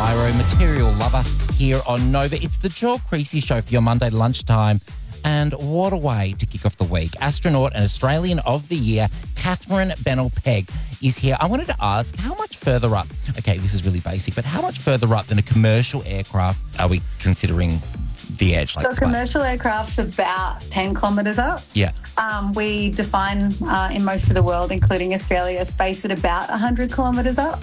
Iro, material lover, here on Nova. It's the Joel Creasy Show for your Monday lunchtime. And what a way to kick off the week. Astronaut and Australian of the Year, Catherine Bennell-Pegg, is here. I wanted to ask, how much further up, okay, this is really basic, but how much further up than a commercial aircraft are we considering the edge? So commercial aircraft's about 10 kilometres up. Yeah. We define in most of the world, including Australia, space at about 100 kilometres up.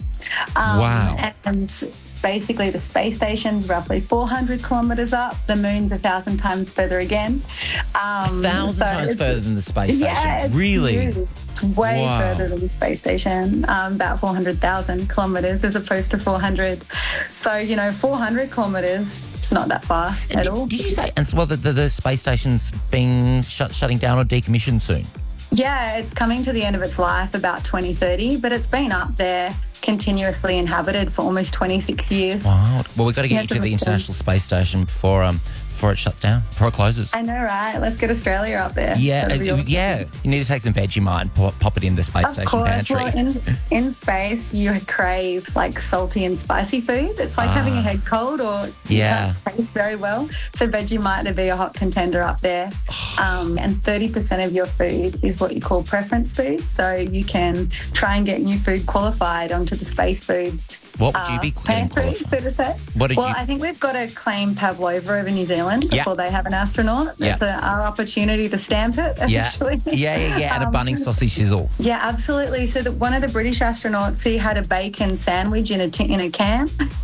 Wow. And basically the space station's roughly 400 kilometres up. The moon's 1,000 times further again. 1,000 times further than the space station? Yeah, it's really? Huge. It's way further than the space station, about 400,000 kilometres as opposed to 400. So, 400 kilometres, it's not that far at all. Did you say, and so the space station's being shutting down or decommissioned soon? Yeah, it's coming to the end of its life about 2030, but it's been up there continuously inhabited for almost 26 years. Wow. Well, we've got to get you to the International Space Station before it shuts down, before it closes. I know, right? Let's get Australia up there. Yeah, awesome. Yeah. You need to take some Vegemite and pop it in the space station pantry. Well, in space, you crave like salty and spicy food. It's like having a head cold or taste very well. So Vegemite would be a hot contender up there. And 30% of your food is what you call preference food. So you can try and get new food qualified onto the space food. What would you be pantry, so to say? I think we've got to claim pavlova over New Zealand before they have an astronaut. It's our opportunity to stamp it, officially. Yeah. And a Bunnings sausage sizzle. Yeah, absolutely. So one of the British astronauts, he had a bacon sandwich in a can.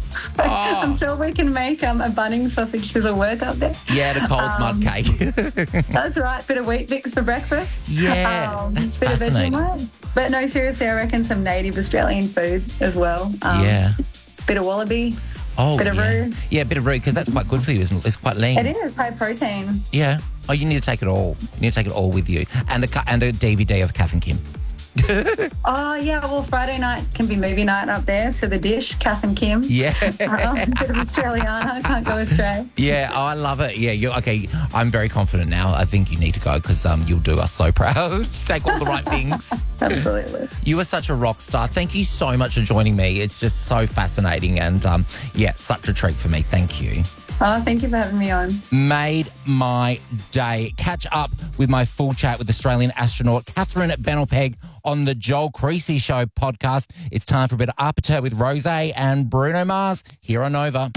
I'm sure we can make a Bunnings sausage sizzle work up there. Yeah, the Coles mud cake. That's right. Bit of wheat bix for breakfast. Yeah, that's fascinating. But no, seriously, I reckon some native Australian food as well. Bit of wallaby. Bit of roux. Yeah, a bit of roux, because that's quite good for you, isn't it? It's quite lean. It is, high protein. Yeah. Oh, you need to take it all. You need to take it all with you. And a DVD of Kath and Kim. Well, Friday nights can be movie night up there. So the dish, Kath and Kim. Yeah. Bit of Australiana, can't go astray. Yeah, I love it. Yeah, okay. I'm very confident now. I think you need to go because you'll do us so proud. Take all the right things. Absolutely. You are such a rock star. Thank you so much for joining me. It's just so fascinating and, such a treat for me. Thank you. Oh, thank you for having me on. Made my day. Catch up with my full chat with Australian astronaut Catherine Bennell-Pegg on the Joel Creasy Show podcast. It's time for a bit of Aperture with Rosé and Bruno Mars here on Nova.